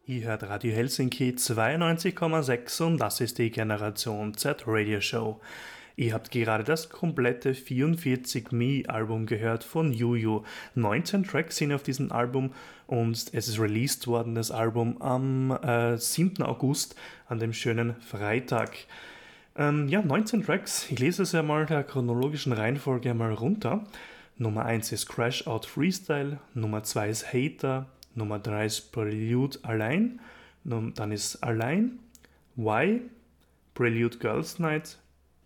Ihr hört Radio Helsinki 92,6 und das ist die Generation Z Radio Show. Ihr habt gerade das komplette 44 Me Album gehört von Juju. 19 Tracks sind auf diesem Album und es ist released worden, das Album am 7. August, an dem schönen Freitag. 19 Tracks. Ich lese es ja mal der chronologischen Reihenfolge mal runter. Nummer 1 ist Crash Out Freestyle, Nummer 2 ist Hater, Nummer 3 ist Prelude Allein, dann ist Allein, Why, Prelude Girls Night,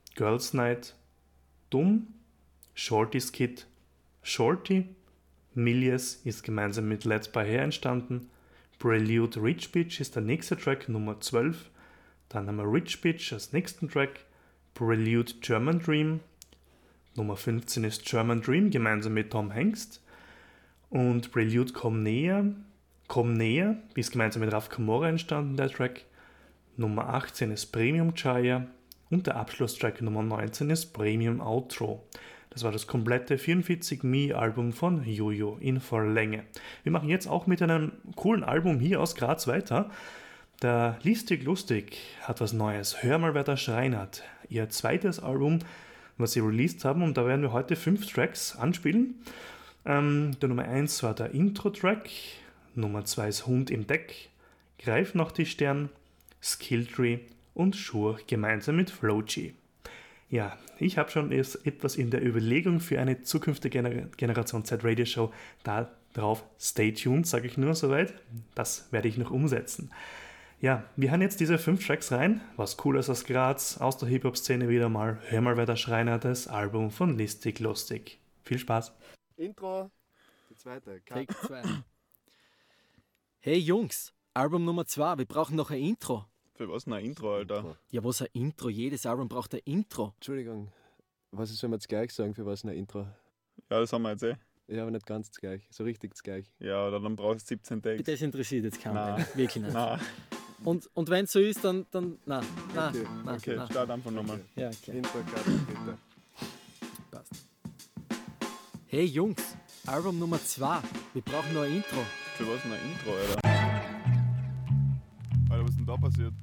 Dumm, Shorty's Kid, Shorty, Milies ist gemeinsam mit Let's By Hair entstanden, Prelude Rich Bitch ist der nächste Track, Nummer 12, dann haben wir Rich Bitch als nächsten Track, Prelude German Dream, Nummer 15 ist German Dream gemeinsam mit Tom Hengst und Prelude Komm Näher ist gemeinsam mit Raf Kamora entstanden, der Track. Nummer 18 ist Premium Chaya und der Abschlusstrack Nummer 19 ist Premium Outro. Das war das komplette 44 Me Album von Juju in Volllänge. Wir machen jetzt auch mit einem coolen Album hier aus Graz weiter. Der Listig Lustig hat was Neues. Hör mal, wer da schreinert. Ihr zweites Album, was sie released haben, und da werden wir heute 5 Tracks anspielen. Der Nummer 1 war der Intro-Track, Nummer 2 ist Hund im Deck, Greif noch die Stern, Skilltree und Schur gemeinsam mit Floji. Ja, ich habe schon etwas in der Überlegung für eine zukünftige Generation Z Radio Show. Darauf stay tuned, sage ich nur soweit. Das werde ich noch umsetzen. Ja, wir hören jetzt diese 5 Tracks rein. Was Cooles aus Graz, aus der Hip-Hop-Szene wieder mal. Hör mal, wer der Schreiner, das Album von Listig Lustig. Viel Spaß. Intro, die zweite. Take 2. Hey Jungs, Album Nummer 2, wir brauchen noch ein Intro. Für was ein Intro, Alter? Ja, was ein Intro? Jedes Album braucht ein Intro. Entschuldigung, was soll man jetzt gleich sagen, für was ein Intro? Ja, das haben wir jetzt eh. Ja, aber nicht ganz das gleich, so richtig das gleich. Ja, oder dann brauchst du 17 Takes. Das interessiert jetzt keinen. Nein. Wirklich nicht. Nein. Und wenn es so ist, dann nein. Okay, start einfach nochmal. Ja, okay. Intro, bitte. Passt. Hey Jungs, Album Nummer 2, wir brauchen noch ein Intro. Für was ein Intro, Alter? Alter, was ist denn da passiert?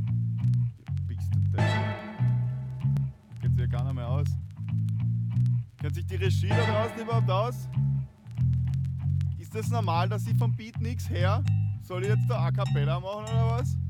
Geht sich ja gar nicht mehr aus. Kennt sich die Regie da draußen überhaupt aus? Ist das normal, dass ich vom Beat nichts her? Soll ich jetzt da A Cappella machen oder was?